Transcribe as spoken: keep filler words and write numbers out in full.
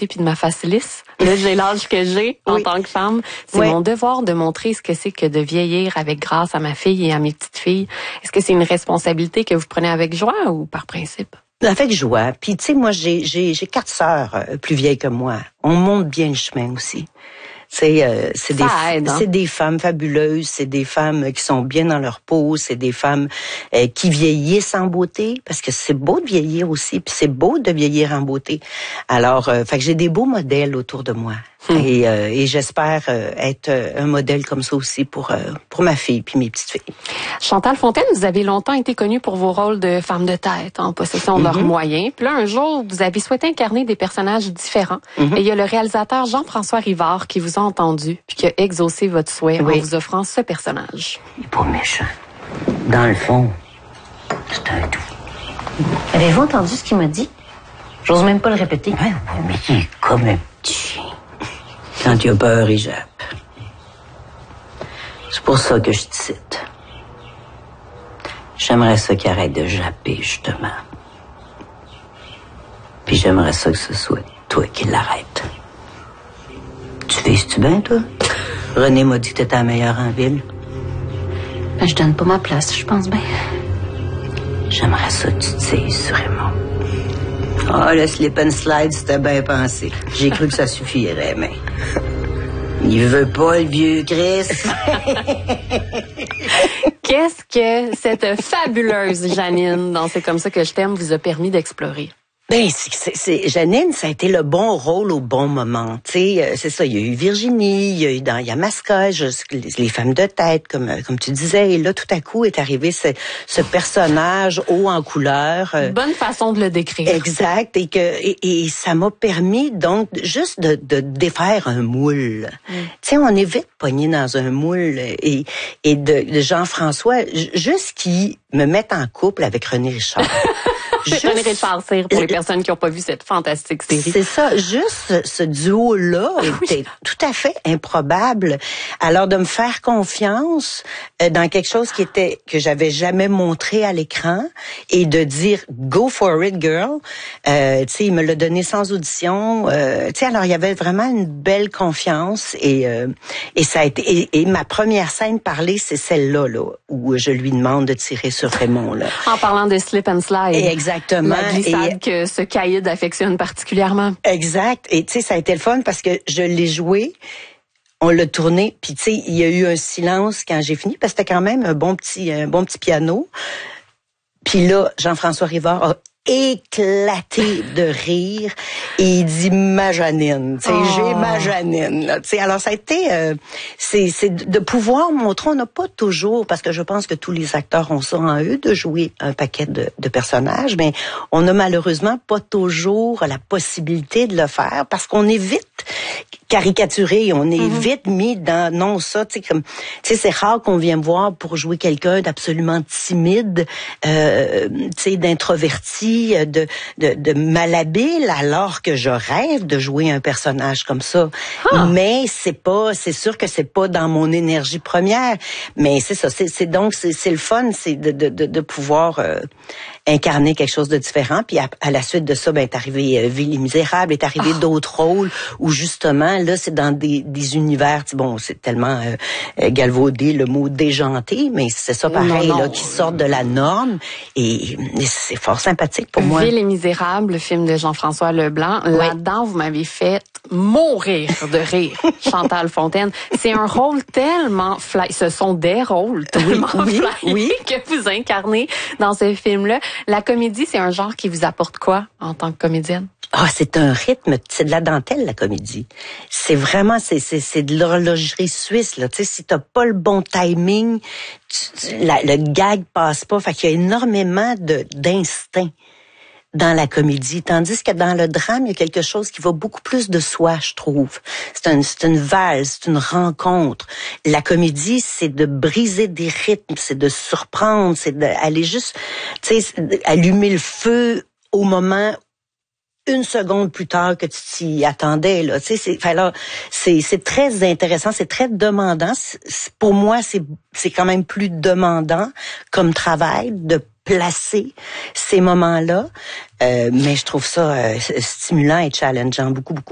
beauté puis de ma face lisse. Là, j'ai l'âge que j'ai en oui. tant que femme. C'est oui. mon devoir de montrer ce que c'est que de vieillir avec grâce à ma fille et à mes petites filles. Est-ce que c'est une responsabilité que vous prenez avec joie ou par principe? Avec joie. Puis tu sais, moi, j'ai j'ai j'ai quatre sœurs euh, plus vieilles que moi. On monte bien le chemin aussi. C'est euh, c'est des aide, hein? c'est des femmes fabuleuses, c'est des femmes qui sont bien dans leur peau, c'est des femmes euh, qui vieillissent en beauté parce que c'est beau de vieillir aussi, puis c'est beau de vieillir en beauté. Alors, euh, fait que j'ai des beaux modèles autour de moi. Hum. Et, euh, et j'espère euh, être un modèle comme ça aussi pour euh, pour ma fille puis mes petites filles. Chantal Fontaine, vous avez longtemps été connue pour vos rôles de femme de tête en possession de mm-hmm. leurs moyens. Puis là, un jour, vous avez souhaité incarner des personnages différents. Mm-hmm. Et il y a le réalisateur Jean-François Rivard qui vous a entendu puis qui a exaucé votre souhait oui. en vous offrant ce personnage. Il est pas méchant. Dans le fond, c'est un doux. Avez-vous entendu ce qu'il m'a dit? J'ose même pas le répéter. Ouais, mais il est comme un petit chien. Quand il a peur, il jappe. C'est pour ça que je te cite. J'aimerais ça qu'il arrête de japper, justement. Puis j'aimerais ça que ce soit toi qui l'arrête. Tu vises-tu bien, toi? René m'a dit que t'étais la meilleure en ville. Ben, je donne pas ma place, je pense bien. J'aimerais ça que tu te tises sur Raymond. Ah, oh, le slip and slide, c'était bien pensé. J'ai cru que ça suffirait, mais... Il veut pas, le vieux Chris. Qu'est-ce que cette fabuleuse Janine, dans C'est comme ça que je t'aime, vous a permis d'explorer? Ben, c'est, c'est, Janine, ça a été le bon rôle au bon moment. Tu sais, c'est ça. Il y a eu Virginie, il y a eu dans, il y a Mascage, les, les femmes de tête, comme comme tu disais. Et là, tout à coup, est arrivé ce, ce personnage haut en couleur. Bonne façon de le décrire. Exact. Et que et, et ça m'a permis donc juste de, de défaire un moule. Mm. Tu sais, on est vite pogné dans un moule. Et et de, de Jean-François, juste qui me met en couple avec René Richard. Juste, René Richard Cyr, pour les personnes qui n'ont pas vu cette fantastique série. C'est ça, juste ce, ce duo-là était oui. tout à fait improbable. Alors de me faire confiance euh, dans quelque chose qui était que j'avais jamais montré à l'écran et de dire go for it, girl. Euh, tu sais, il me l'a donné sans audition. Euh, tu sais, alors il y avait vraiment une belle confiance et euh, et ça a été et, et ma première scène parlée, c'est celle-là là où je lui demande de tirer sur Raymond là. En parlant de slip and slide. Et exactement. La glissade et, que ce caïd affectionne particulièrement. Exact. Et tu sais, ça a été le fun parce que je l'ai joué, on l'a tourné, puis tu sais, il y a eu un silence quand j'ai fini, parce que c'était quand même un bon petit, un bon petit piano. Puis là, Jean-François Rivard a éclaté de rire et il dit ma Janine, tu sais, oh. j'ai ma Janine, tu sais. Alors ça a été, euh, c'est, c'est de pouvoir montrer, on n'a pas toujours, parce que je pense que tous les acteurs ont ça en eux de jouer un paquet de, de personnages, mais on n'a malheureusement pas toujours la possibilité de le faire parce qu'on est vite caricaturé, on est mm-hmm. vite mis dans non ça, tu sais comme, tu sais c'est rare qu'on vienne voir pour jouer quelqu'un d'absolument timide, euh, tu sais d'introverti, de, de de malhabile, alors que je rêve de jouer un personnage comme ça. Ah. Mais c'est pas, c'est sûr que c'est pas dans mon énergie première, mais c'est ça, c'est, c'est donc c'est, c'est le fun, c'est de de de, de pouvoir euh, incarner quelque chose de différent. Puis à, à la suite de ça, ben est arrivé euh, Ville et Misérable, est arrivé oh. d'autres rôles où justement là c'est dans des, des univers, bon c'est tellement euh, galvaudé le mot déjanté, mais c'est ça pareil non, non. là qui sortent de la norme et, et c'est fort sympathique pour moi. Ville et Misérable, le film de Jean-François Leblanc, oui. Là-dedans vous m'avez fait mourir de rire, Chantal Fontaine. C'est un rôle tellement fly, ce sont des rôles tellement oui, fly oui. que vous incarnez dans ce film-là. La comédie, c'est un genre qui vous apporte quoi en tant que comédienne? Ah, c'est un rythme, c'est de la dentelle, la comédie. C'est vraiment, c'est, c'est, c'est de l'horlogerie suisse, là. Tu sais, si t'as pas le bon timing, tu, tu, la, le gag passe pas. Fait qu'il y a énormément de, d'instinct dans la comédie. Tandis que dans le drame, il y a quelque chose qui va beaucoup plus de soi, je trouve. C'est une, c'est une valse, c'est une rencontre. La comédie, c'est de briser des rythmes, c'est de surprendre, c'est d'aller juste, tu sais, allumer le feu au moment une seconde plus tard que tu t'y attendais, là. Tu sais, c'est, alors, c'est, c'est très intéressant, c'est très demandant. C'est, pour moi, c'est, c'est quand même plus demandant comme travail de placer ces moments-là. Euh, mais je trouve ça euh, stimulant et challengeant beaucoup, beaucoup.